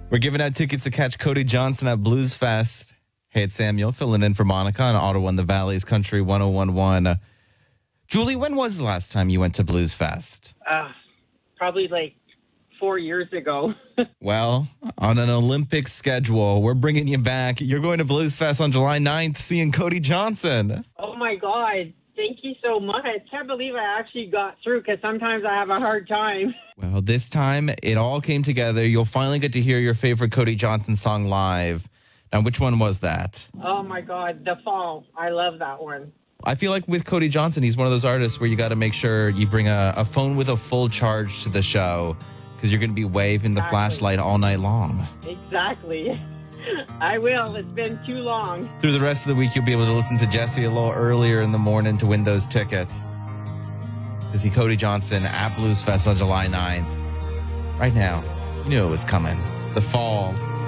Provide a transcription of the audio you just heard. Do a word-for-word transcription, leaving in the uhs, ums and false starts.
We're giving out tickets to catch Cody Johnson at Blues Fest. Hey, it's Samuel filling in for Monica on Ottawa and the Valley's Country one oh one one. Uh, Julie, when was the last time you went to Blues Fest? Uh, probably like four years ago. Well, on an Olympic schedule, we're bringing you back. You're going to Blues Fest on July ninth, seeing Cody Johnson. Oh, my God. Thank you so much. I can't believe I actually got through because sometimes I have a hard time. Well, this time it all came together. You'll finally get to hear your favorite Cody Johnson song live. Now, which one was that? Oh, my God. The Fall. I love that one. I feel like with Cody Johnson, he's one of those artists where you got to make sure you bring a, a phone with a full charge to the show because you're going to be waving the Exactly. flashlight all night long. Exactly. I will. It's been too long. Through the rest of the week, you'll be able to listen to Jesse a little earlier in the morning to win those tickets. To see Cody Johnson at Blues Fest on July ninth. Right now, you knew it was coming. The Fall.